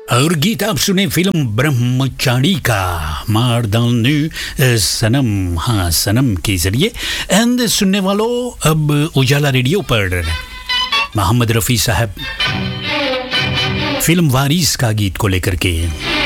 और गीत आप सुने फिल्म ब्रह्मचारी का मारदानु सनम, हाँ सनम के जरिए। एंड सुनने वालों, अब उजाला रेडियो पर मोहम्मद रफ़ी साहब फिल्म वारिस का गीत को लेकर के